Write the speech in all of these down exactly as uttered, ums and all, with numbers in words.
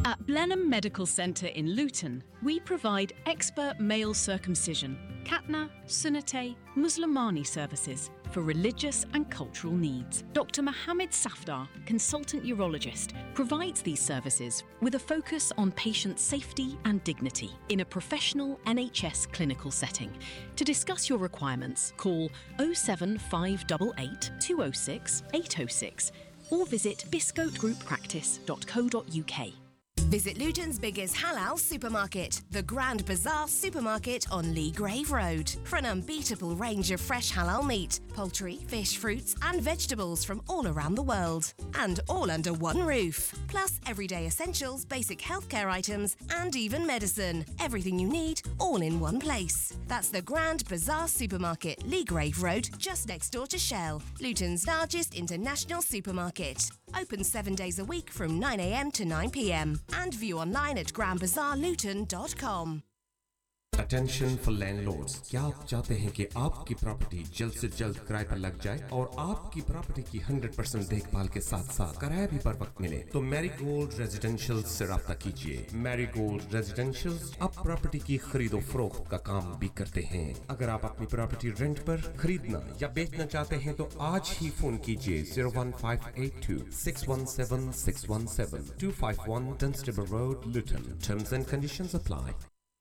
At Blenheim Medical Centre in Luton, we provide expert male circumcision, Khatna, Sunnate, Muslimani services for religious and cultural needs. Doctor Mohammed Safdar, consultant urologist, provides these services with a focus on patient safety and dignity in a professional N H S clinical setting. To discuss your requirements, call oh seven five eight eight, two oh six, eight oh six or visit biscote group practice dot co dot uk. Visit Luton's biggest halal supermarket, the Grand Bazaar Supermarket on Lee Grave Road, for an unbeatable range of fresh halal meat, poultry, fish, fruits and vegetables from all around the world. And all under one roof. Plus everyday essentials, basic healthcare items and even medicine. Everything you need, all in one place. That's the Grand Bazaar Supermarket, Lee Grave Road, just next door to Shell, Luton's largest international supermarket. Open seven days a week from nine a m to nine p m and view online at grand bazaar luton dot com. Attention for landlords. क्या आप चाहते हैं कि आपकी property जल्द से जल्द किराए पर लग जाए और आपकी प्रॉपर्टी की one hundred percent देखभाल के साथ-साथ किराया भी पर वक्त मिले? तो मैरीगोल्ड रेजिडेंशियल्स से राब्ता कीजिए। मैरीगोल्ड रेजिडेंशियल्स अब प्रॉपर्टी की खरीदो फरोख्त का काम भी करते हैं। अगर आप अपनी प्रॉपर्टी रेंट पर खरीदना या बेचना चाहते हैं तो आज ही फोन कीजिए oh one five eight two, six one seven, six one seven, two five one Dunstable Road, Luton. Terms and conditions apply.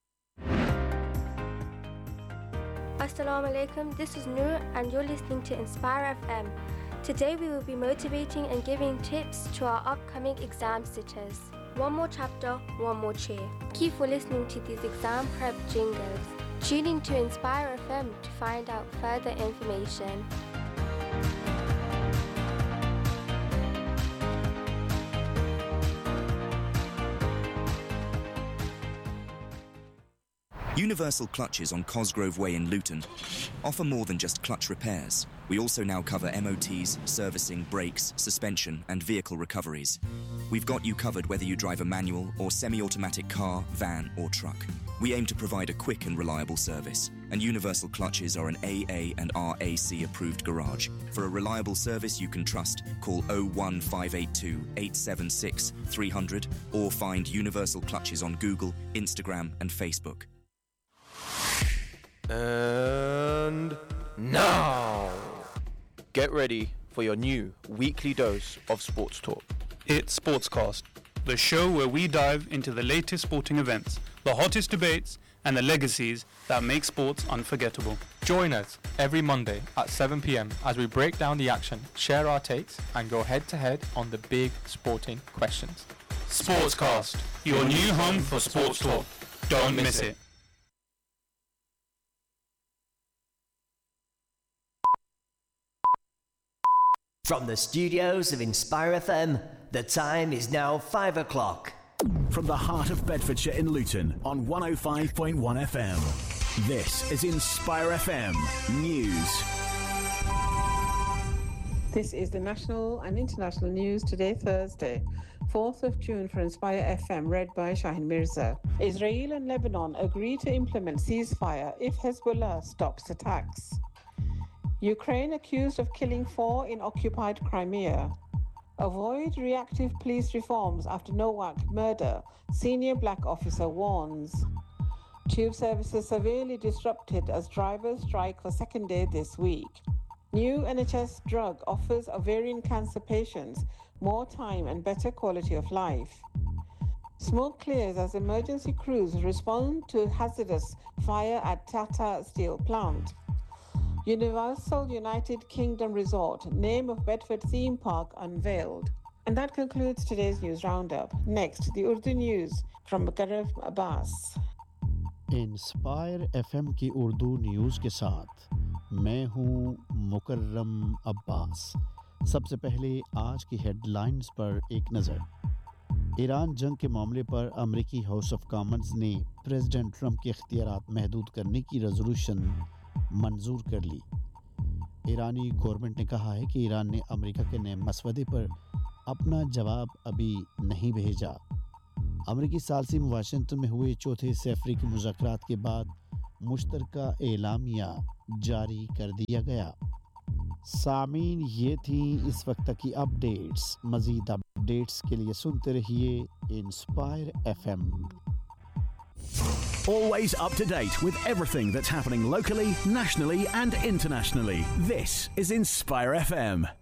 Assalamu alaikum, this is Noor and you're listening to Inspire F M. Today we will be motivating and giving tips to our upcoming exam sitters. One more chapter, one more cheer. Keep for listening to these exam prep jingles. Tune in to Inspire F M to find out further information. Universal Clutches on Cosgrove Way in Luton offer more than just clutch repairs. We also now cover M O Ts, servicing, brakes, suspension and vehicle recoveries. We've got you covered whether you drive a manual or semi-automatic car, van or truck. We aim to provide a quick and reliable service, and Universal Clutches are an A A and R A C approved garage. For a reliable service you can trust, call oh one five eight two, eight seven six, three hundred or find Universal Clutches on Google, Instagram and Facebook. And now, get ready for your new weekly dose of sports talk. It's Sportscast, the show where we dive into the latest sporting events, the hottest debates, and the legacies that make sports unforgettable. Join us every Monday at seven p m as we break down the action, share our takes, and go head-to-head on the big sporting questions. Sportscast, your new home for sports talk. Don't miss it. From the studios of Inspire F M, the time is now five o'clock. From the heart of Bedfordshire in Luton on one oh five point one F M. This is Inspire F M News. This is the national and international news today, Thursday, fourth of June for Inspire F M, read by Shahin Mirza. Israel and Lebanon agree to implement ceasefire if Hezbollah stops attacks. Ukraine accused of killing four in occupied Crimea. Avoid reactive police reforms after Nowak murder, senior black officer warns. Tube services severely disrupted as drivers strike for second day this week. New N H S drug offers ovarian cancer patients more time and better quality of life. Smoke clears as emergency crews respond to hazardous fire at Tata Steel plant. Universal United Kingdom Resort, name of Bedford theme park unveiled. And that concludes today's news roundup. Next, the Urdu news from Mukarraf Abbas. Inspire FM की Urdu news के साथ मैं हूं मुकर्रम अब्बास। सबसे पहले आज की headlines पर एक नज़र। ईरान जंग के मामले पर अमेरिकी हाउस ऑफ कॉमन्स ने प्रेसिडेंट ट्रंप के इख्तियारात महदूद करने की रेजोल्यूशन मंजूर कर ली। ईरानी गवर्नमेंट ने कहा है कि ईरान ने अमेरिका के नए मसवदे पर अपना जवाब अभी नहीं भेजा। अमेरिकी सालसी में वाशिंगटन में हुए चौथे हिस्से अफ्रीकी मुज़ाकरात के बाद मुश्तरका एलामिया जारी कर दिया गया। सामीन ये थी इस वक्त की अपडेट्स। मज़ीद अपडेट्स के लिए सुनते रहिए inspire FM. Always up to date with everything that's happening locally, nationally and internationally. This is Inspire F M.